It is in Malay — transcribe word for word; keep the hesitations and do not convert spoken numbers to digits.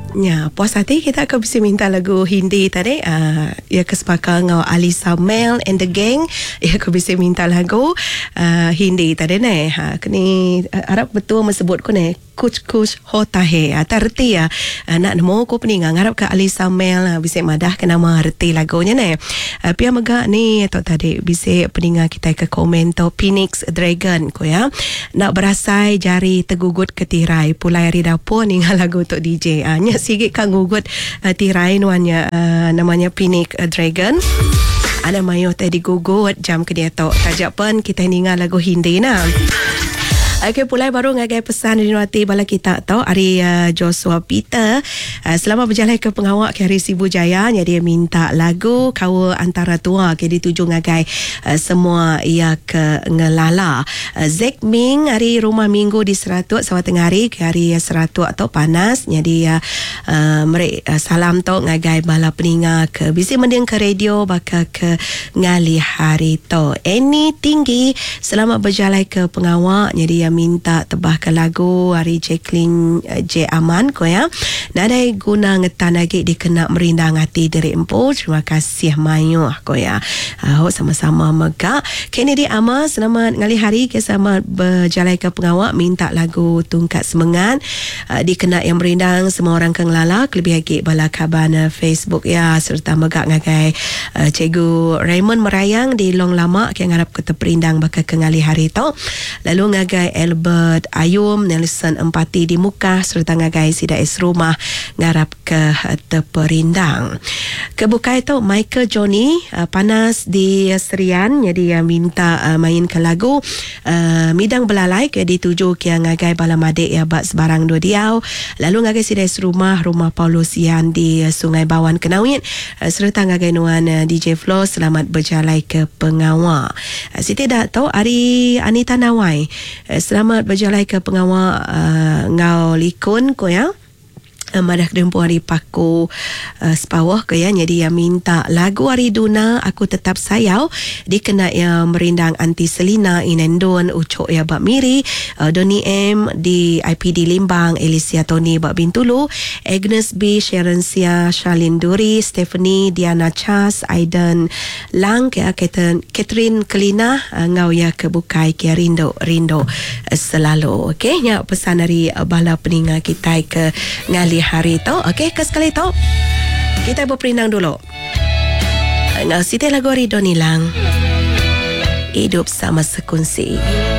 Ya, puas hati kita akan bisa minta lagu Hindi tadi. Uh, ya kesepakatan dengan Alisa Mel and the gang. Ya aku bisa minta lagu uh, Hindi tadi ni. Ha, kini uh, harap betul mesebut ko ni. Kuch kuch hota hai. Uh, terti ya. Uh, nak nemu ko peningang harap ke Alisa Mel uh, bisa madah ke nama reti lagunya ni. Uh, pia megak ni atau tadi bisa peningang kita ke komen to Phoenix Dragon ko ya. Nak berasai jari tegugut ke tirai. Pulai hari dapur ningal lagu untuk D J. Uh, nya sikit kan gugut uh, tirai nuannya uh, namanya Phoenix uh, Dragon. Ada mayo tadi gugut jam ke dia tok. Tajak pun kita ningal lagu Hindi nah. Okey, pulai baru ngagai pesan di nuati bala kita tau hari uh, Joshua Peter uh, selamat berjalan ke pengawak ke hari Sibu Jaya. Jadi dia minta lagu kawa antara tua ke dituju ngagai uh, semua ia ke ngelala. uh, Zack Ming hari rumah minggu di Seratuk sawat tengah hari ke hari Seratuk atau panas. Jadi uh, uh, mereka uh, salam tau ngagai bala peninga ke bisi mending ke radio baka ke ngali hari tau. Any tinggi selamat berjalan ke pengawak. Jadi dia minta tebahkan lagu hari Jacqueline uh, J Aman ko ya. Nadai guna ngetan lagi dikena merindang hati dari empu. Terima kasih mayu ko ya. Uh, sama-sama megak. Kennedy Ama selamat ngali hari ke selamat berjalan ke pengawak minta lagu Tungkat Semangat uh, dikena yang merindang semua orang keng lala lebih lagi bala kabana Facebook ya serta megak ngagai uh, Cikgu Raymond Merayang di Long Lama yang harap kita perindang bakal kengali hari tu. Lalu ngagai Albert Ayum Nelson Empati di Muka serta ngagai Sida Es Rumah ngarap ke terperindang. Kebukai tu Michael Johnny uh, panas di Serian jadi uh, minta uh, main ke lagu uh, Midang Belalai ke dituju ke ngagai bala madik ya bak sebarang dua diau. Lalu ngagai Sida Es Rumah Rumah Paulusian di uh, Sungai Bawan Kenawit uh, serta ngagai nuan uh, D J Flo selamat berjalan ke pengawak. Uh, Siti dah tahu hari Anita Nawai uh, selamat berjalan ke pengawak uh, ngau likun ko ya. Uh, madah kedempu hari paku uh, sepawah ke ya. Jadi yang minta lagu hari Duna Aku Tetap Sayau dikena yang merindang Anti Selina Inendon Ucok ya Bak Miri uh, Doni M di I P D Limbang Alicia Tony Bak Bintulu Agnes B Sharon Sia Charlene Duri Stephanie Diana Chas Aiden Lang ke Catherine, Catherine Kelina uh, ngau ya kebukai ke Rindo Rindo uh, selalu. Okey nya pesan dari uh, bala peninga kita ke ngali hari tu. Okey, ke sekali tu kita berperindang dulu. Ngau siti lagu Ridho Nilang Hidup Sama Sekunsi.